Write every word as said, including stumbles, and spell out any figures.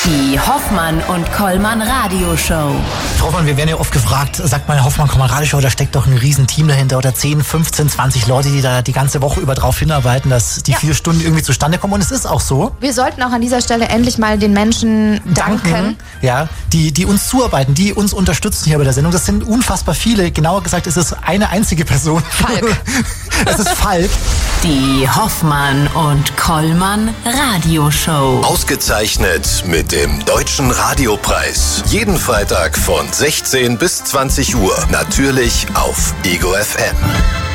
Die Hoffmann und Kollmann Radioshow. Frau Hoffmann, wir werden ja oft gefragt, sagt man Hoffmann Kollmann Radioshow, da steckt doch ein Riesenteam dahinter oder zehn, fünfzehn, zwanzig Leute, die da die ganze Woche über drauf hinarbeiten, dass die ja. vier Stunden irgendwie zustande kommen, und es ist auch so. Wir sollten auch an dieser Stelle endlich mal den Menschen danken. danken ja, die, die uns zuarbeiten, die uns unterstützen hier bei der Sendung. Das sind unfassbar viele. Genauer gesagt ist es eine einzige Person. Falk. Es ist Falk. Die Hoffmann und Kollmann Radioshow. Ausgezeichnet mit dem Deutschen Radiopreis. Jeden Freitag von sechzehn bis zwanzig Uhr. Natürlich auf Ego F M.